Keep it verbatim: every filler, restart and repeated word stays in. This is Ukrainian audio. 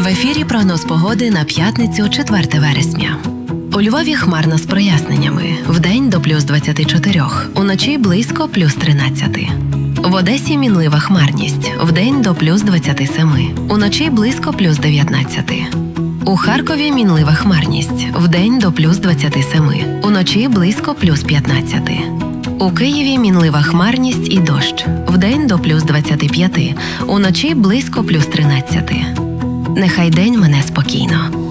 В ефірі прогноз погоди на п'ятницю, четверте вересня. У Львові хмарно з проясненнями. Вдень до плюс двадцяти чотирьох, уночі близько плюс тринадцяти. В Одесі мінлива хмарність. Вдень до плюс двадцяти семи, уночі близько плюс дев'ятнадцяти. У Харкові мінлива хмарність. Вдень до плюс двадцяти семи, уночі близько плюс п'ятнадцяти. У Києві мінлива хмарність і дощ. Вдень до плюс двадцяти п'яти, уночі близько плюс тринадцяти. Нехай день мине спокійно.